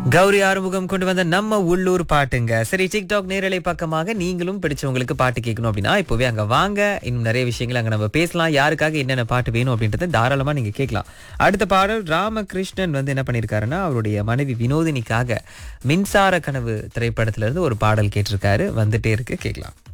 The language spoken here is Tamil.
கௌரி ஆறுமுகம் கொண்டு வந்த நம்ம உள்ளூர் பாட்டுங்க. சரி, டிக்டாக் நேரலை பக்கமாக நீங்களும் பிடிச்சவங்களுக்கு பாட்டு கேட்கணும் அப்படின்னா இப்போவே அங்க வாங்க. இன்னும் நிறைய விஷயங்கள் அங்க நம்ம பேசலாம். யாருக்காக என்னென்ன பாட்டு வேணும் அப்படின்றத தாராளமா நீங்க கேட்கலாம். அடுத்த பாடல் ராமகிருஷ்ணன் என்ன பண்ணிருக்காருன்னா, அவருடைய மனைவி வினோதினிக்காக மின்சார கனவு திரைப்படத்துல இருந்து ஒரு பாடல் கேட்டிருக்காரு. வந்துட்டே இருக்கு, கேட்கலாம்.